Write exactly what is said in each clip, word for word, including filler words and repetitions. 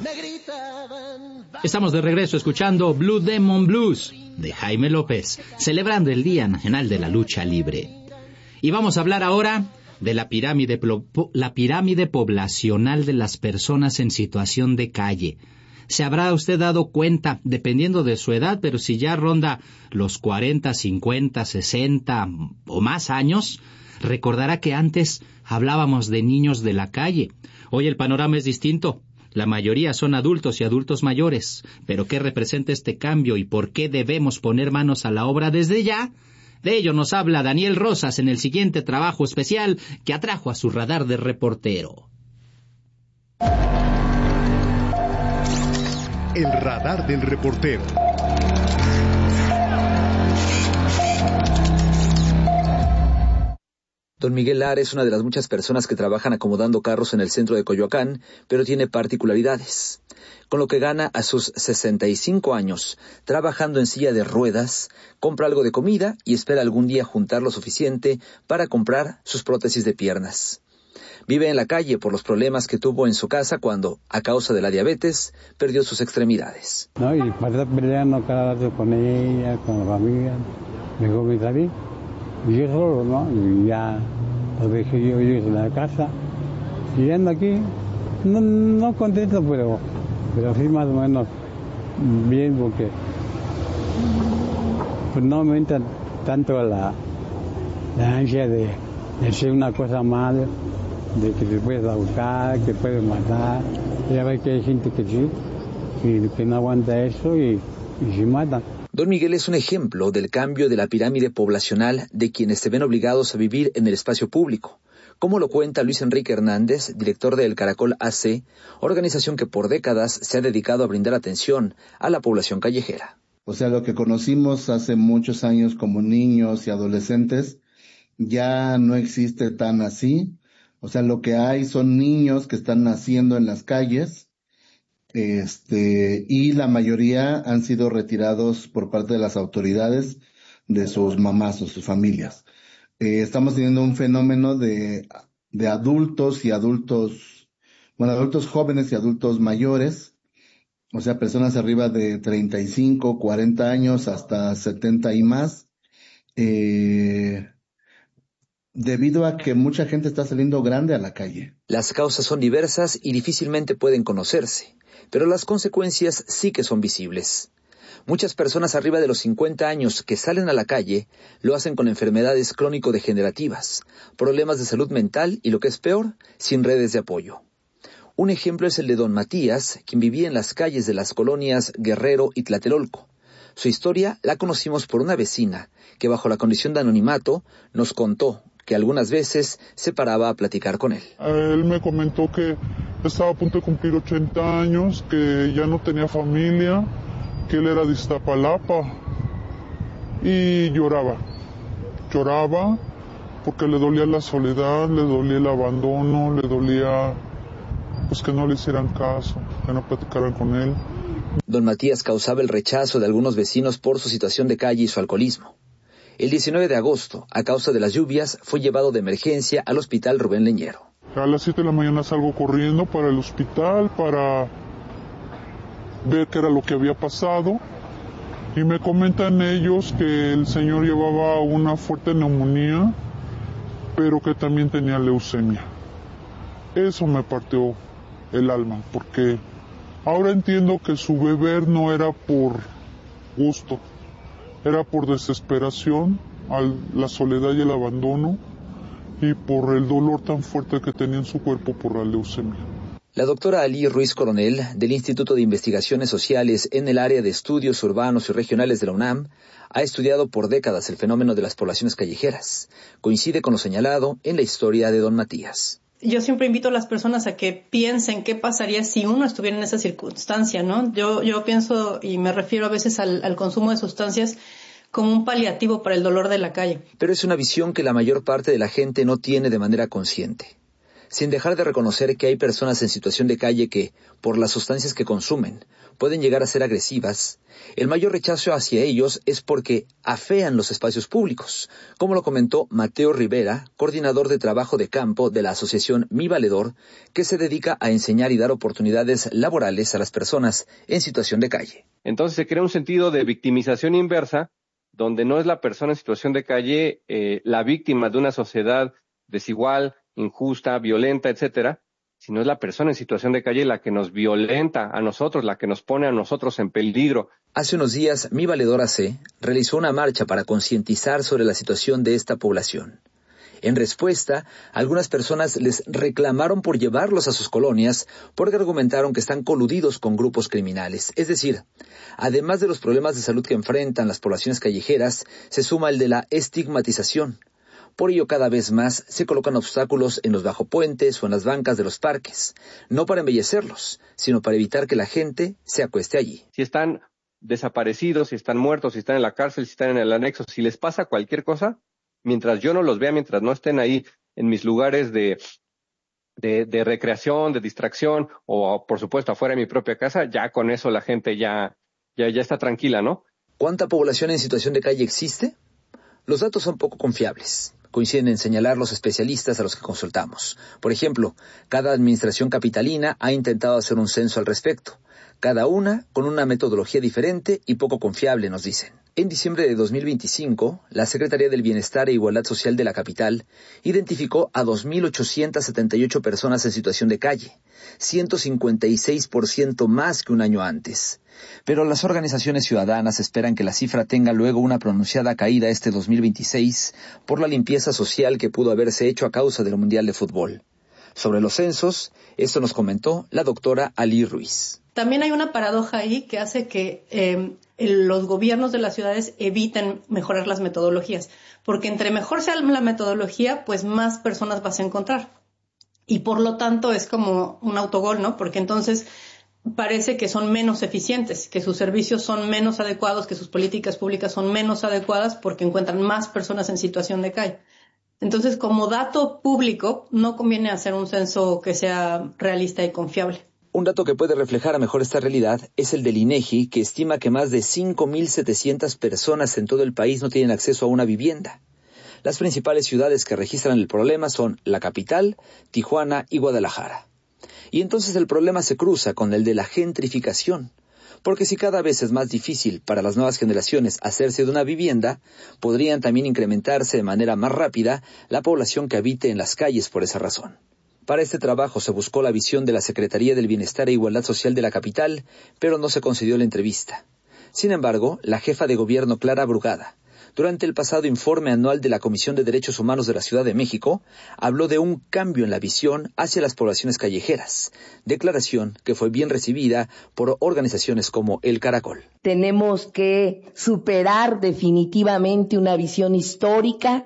Estamos de regreso escuchando Blue Demon Blues de Jaime López, celebrando el Día Nacional de la Lucha Libre. Y vamos a hablar ahora de la pirámide, la pirámide poblacional de las personas en situación de calle. Se habrá usted dado cuenta, dependiendo de su edad, pero si ya ronda los cuarenta, cincuenta, sesenta o más años, recordará que antes hablábamos de niños de la calle. Hoy el panorama es distinto. La mayoría son adultos y adultos mayores. ¿Pero qué representa este cambio y por qué debemos poner manos a la obra desde ya? De ello nos habla Daniel Rosas en el siguiente trabajo especial que atrajo a su radar de reportero. El radar del reportero. Don Miguel Lara es una de las muchas personas que trabajan acomodando carros en el centro de Coyoacán, pero tiene particularidades. Con lo que gana a sus sesenta y cinco años, trabajando en silla de ruedas, compra algo de comida y espera algún día juntar lo suficiente para comprar sus prótesis de piernas. Vive en la calle por los problemas que tuvo en su casa cuando, a causa de la diabetes, perdió sus extremidades. No, y para estar peleando cada rato con ella, con la familia, mejor me salí. Y yo solo, ¿no? Y ya lo dejé yo, yo en la casa. Y ando aquí, no, no contento, pero, pero sí más o menos bien, porque pues no me entra tanto la, la ansia de, de hacer una cosa mala, de que te puedes ahorcar, que puedes matar. Ya ves que hay gente que sí, y que no aguanta eso y, y se mata. Don Miguel es un ejemplo del cambio de la pirámide poblacional de quienes se ven obligados a vivir en el espacio público, como lo cuenta Luis Enrique Hernández, director del Caracol A C, organización que por décadas se ha dedicado a brindar atención a la población callejera. O sea, lo que conocimos hace muchos años como niños y adolescentes ya no existe tan así. O sea, lo que hay son niños que están naciendo en las calles, este, y la mayoría han sido retirados por parte de las autoridades de sus mamás o sus familias. Eh, estamos teniendo un fenómeno de, de adultos y adultos, bueno, adultos jóvenes y adultos mayores, o sea, personas arriba de treinta y cinco, cuarenta años hasta setenta y más, eh, debido a que mucha gente está saliendo grande a la calle. Las causas son diversas y difícilmente pueden conocerse, pero las consecuencias sí que son visibles. Muchas personas arriba de los cincuenta años que salen a la calle lo hacen con enfermedades crónico-degenerativas, problemas de salud mental y, lo que es peor, sin redes de apoyo. Un ejemplo es el de don Matías, quien vivía en las calles de las colonias Guerrero y Tlatelolco. Su historia la conocimos por una vecina que, bajo la condición de anonimato, nos contó que algunas veces se paraba a platicar con él. Él me comentó que estaba a punto de cumplir ochenta años, que ya no tenía familia, que él era de Iztapalapa, y lloraba, lloraba porque le dolía la soledad, le dolía el abandono, le dolía pues que no le hicieran caso, que no platicaran con él. Don Matías causaba el rechazo de algunos vecinos por su situación de calle y su alcoholismo. El diecinueve de agosto, a causa de las lluvias, fue llevado de emergencia al hospital Rubén Leñero. A las siete de la mañana salgo corriendo para el hospital para ver qué era lo que había pasado. Y me comentan ellos que el señor llevaba una fuerte neumonía, pero que también tenía leucemia. Eso me partió el alma, porque ahora entiendo que su beber no era por gusto. Era por desesperación, la soledad y el abandono, y por el dolor tan fuerte que tenía en su cuerpo por la leucemia. La doctora Ali Ruiz Coronel, del Instituto de Investigaciones Sociales en el área de Estudios Urbanos y Regionales de la UNAM, ha estudiado por décadas el fenómeno de las poblaciones callejeras. Coincide con lo señalado en la historia de don Matías. Yo siempre invito a las personas a que piensen qué pasaría si uno estuviera en esa circunstancia, ¿no? Yo, yo pienso y me refiero a veces al, al consumo de sustancias como un paliativo para el dolor de la calle. Pero es una visión que la mayor parte de la gente no tiene de manera consciente. sin dejar de reconocer que hay personas en situación de calle que, por las sustancias que consumen, pueden llegar a ser agresivas, el mayor rechazo hacia ellos es porque afean los espacios públicos, como lo comentó Mateo Rivera, coordinador de trabajo de campo de la asociación Mi Valedor, que se dedica a enseñar y dar oportunidades laborales a las personas en situación de calle. Entonces se crea un sentido de victimización inversa, donde no es la persona en situación de calle eh, la víctima de una sociedad desigual, injusta, violenta, etcétera, sino es la persona en situación de calle la que nos violenta a nosotros, la que nos pone a nosotros en peligro. Hace unos días, Mi Valedor A C realizó una marcha para concientizar sobre la situación de esta población. En respuesta, algunas personas les reclamaron por llevarlos a sus colonias porque argumentaron que están coludidos con grupos criminales. Es decir, además de los problemas de salud que enfrentan las poblaciones callejeras, se suma el de la estigmatización. Por ello, cada vez más se colocan obstáculos en los bajopuentes o en las bancas de los parques, no para embellecerlos, sino para evitar que la gente se acueste allí. Si están desaparecidos, si están muertos, si están en la cárcel, si están en el anexo, si les pasa cualquier cosa, mientras yo no los vea, mientras no estén ahí en mis lugares de, de, de recreación, de distracción, o por supuesto afuera de mi propia casa, ya con eso la gente ya, ya, ya está tranquila, ¿no? ¿Cuánta población en situación de calle existe? Los datos son poco confiables. Coinciden en señalar los especialistas a los que consultamos. Por ejemplo, cada administración capitalina ha intentado hacer un censo al respecto, cada una con una metodología diferente y poco confiable, nos dicen. En diciembre de dos mil veinticinco, la Secretaría del Bienestar e Igualdad Social de la capital identificó a dos mil ochocientas setenta y ocho personas en situación de calle, ciento cincuenta y seis por ciento más que un año antes. Pero las organizaciones ciudadanas esperan que la cifra tenga luego una pronunciada caída este dos mil veintiséis por la limpieza social que pudo haberse hecho a causa del Mundial de Fútbol. Sobre los censos, esto nos comentó la doctora Ali Ruiz. También hay una paradoja ahí que hace que eh, el, los gobiernos de las ciudades eviten mejorar las metodologías, porque entre mejor sea la metodología, pues más personas vas a encontrar. Y por lo tanto es como un autogol, ¿no? Porque entonces parece que son menos eficientes, que sus servicios son menos adecuados, que sus políticas públicas son menos adecuadas porque encuentran más personas en situación de calle. Entonces, como dato público, no conviene hacer un censo que sea realista y confiable. Un dato que puede reflejar mejor esta realidad es el del INEGI, que estima que más de cinco mil setecientas personas en todo el país no tienen acceso a una vivienda. Las principales ciudades que registran el problema son la capital, Tijuana y Guadalajara. Y entonces el problema se cruza con el de la gentrificación, porque si cada vez es más difícil para las nuevas generaciones hacerse de una vivienda, podrían también incrementarse de manera más rápida la población que habite en las calles por esa razón. Para este trabajo se buscó la visión de la Secretaría del Bienestar e Igualdad Social de la capital, pero no se concedió la entrevista. Sin embargo, la jefa de gobierno Clara Brugada, durante el pasado informe anual de la Comisión de Derechos Humanos de la Ciudad de México, habló de un cambio en la visión hacia las poblaciones callejeras, declaración que fue bien recibida por organizaciones como El Caracol. Tenemos que superar definitivamente una visión histórica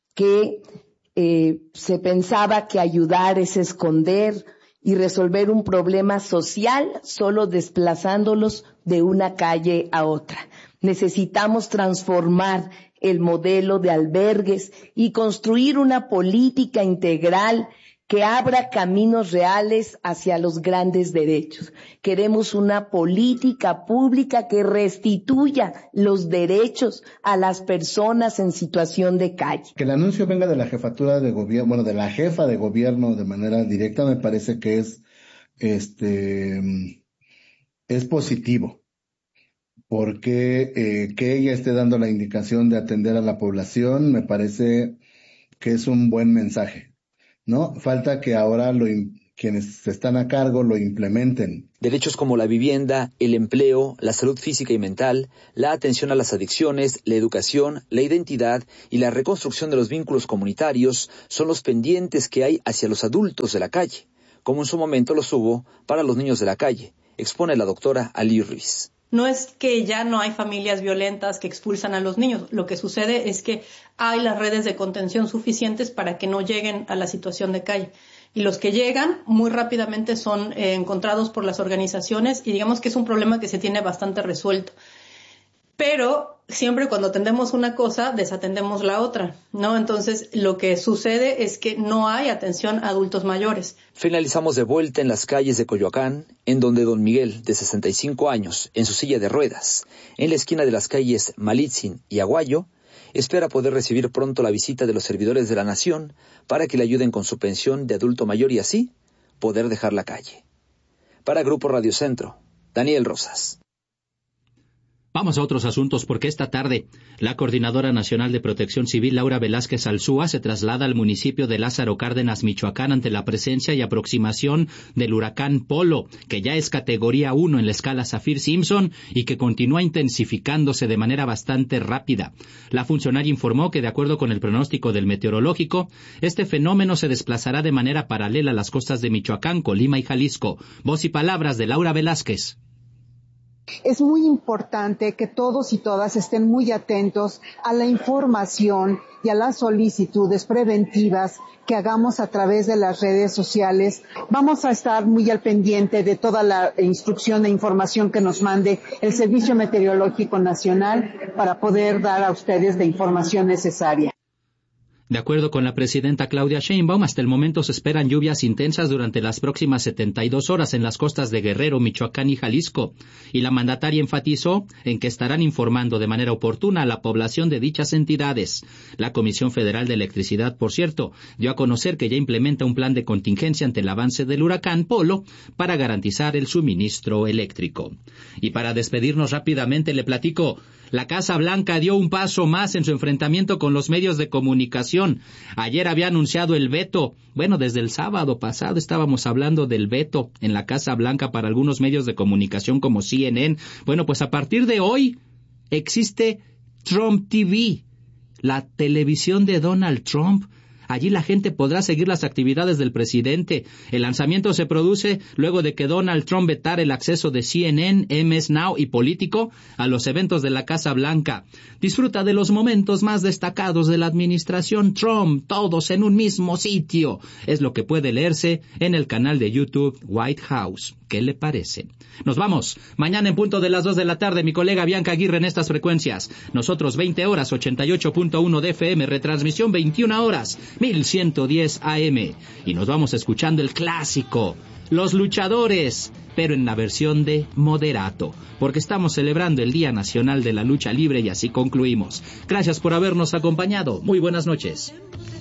que eh, se pensaba que ayudar es esconder y resolver un problema social solo desplazándolos de una calle a otra. Necesitamos transformar el modelo de albergues y construir una política integral que abra caminos reales hacia los grandes derechos. Queremos una política pública que restituya los derechos a las personas en situación de calle. Que el anuncio venga de la jefatura de gobierno, bueno, de la jefa de gobierno de manera directa, me parece que es, este, es positivo. Porque eh, que ella esté dando la indicación de atender a la población, me parece que es un buen mensaje, ¿no? Falta que ahora lo, quienes están a cargo lo implementen. Derechos como la vivienda, el empleo, la salud física y mental, la atención a las adicciones, la educación, la identidad y la reconstrucción de los vínculos comunitarios son los pendientes que hay hacia los adultos de la calle, como en su momento los hubo para los niños de la calle, expone la doctora Ali Ruiz. No es que ya no hay familias violentas que expulsan a los niños. Lo que sucede es que hay las redes de contención suficientes para que no lleguen a la situación de calle. Y los que llegan muy rápidamente son eh, encontrados por las organizaciones y digamos que es un problema que se tiene bastante resuelto. Pero siempre cuando atendemos una cosa, desatendemos la otra, ¿no? Entonces, lo que sucede es que no hay atención a adultos mayores. Finalizamos de vuelta en las calles de Coyoacán, en donde don Miguel, de sesenta y cinco años, en su silla de ruedas, en la esquina de las calles Malitzin y Aguayo, espera poder recibir pronto la visita de los servidores de la nación para que le ayuden con su pensión de adulto mayor y así poder dejar la calle. Para Grupo Radio Centro, Daniel Rosas. Vamos a otros asuntos porque esta tarde la Coordinadora Nacional de Protección Civil, Laura Velázquez Alzúa, se traslada al municipio de Lázaro Cárdenas, Michoacán, ante la presencia y aproximación del huracán Polo, que ya es categoría uno en la escala Saffir-Simpson y que continúa intensificándose de manera bastante rápida. La funcionaria informó que, de acuerdo con el pronóstico del meteorológico, este fenómeno se desplazará de manera paralela a las costas de Michoacán, Colima y Jalisco. Voz y palabras de Laura Velázquez. Es muy importante que todos y todas estén muy atentos a la información y a las solicitudes preventivas que hagamos a través de las redes sociales. Vamos a estar muy al pendiente de toda la instrucción e información que nos mande el Servicio Meteorológico Nacional para poder dar a ustedes la información necesaria. De acuerdo con la presidenta Claudia Sheinbaum, hasta el momento se esperan lluvias intensas durante las próximas setenta y dos horas en las costas de Guerrero, Michoacán y Jalisco, y la mandataria enfatizó en que estarán informando de manera oportuna a la población de dichas entidades. La Comisión Federal de Electricidad, por cierto, dio a conocer que ya implementa un plan de contingencia ante el avance del huracán Polo para garantizar el suministro eléctrico. Y para despedirnos rápidamente le platico. La Casa Blanca dio un paso más en su enfrentamiento con los medios de comunicación. Ayer había anunciado el veto. Bueno, desde el sábado pasado estábamos hablando del veto en la Casa Blanca para algunos medios de comunicación como C N N. Bueno, pues a partir de hoy existe Trump T V, la televisión de Donald Trump. Allí la gente podrá seguir las actividades del presidente. El lanzamiento se produce luego de que Donald Trump vetara el acceso de C N N, M S Now y Político a los eventos de la Casa Blanca. Disfruta de los momentos más destacados de la administración Trump, todos en un mismo sitio. Es lo que puede leerse en el canal de YouTube White House. ¿Qué le parece? Nos vamos. Mañana en punto de las dos de la tarde, mi colega Bianca Aguirre en estas frecuencias. Nosotros veinte horas, ochenta y ocho punto uno de F M, retransmisión veintiuna horas, mil ciento diez A M. Y nos vamos escuchando el clásico, Los Luchadores, pero en la versión de moderato, porque estamos celebrando el Día Nacional de la Lucha Libre y así concluimos. Gracias por habernos acompañado. Muy buenas noches.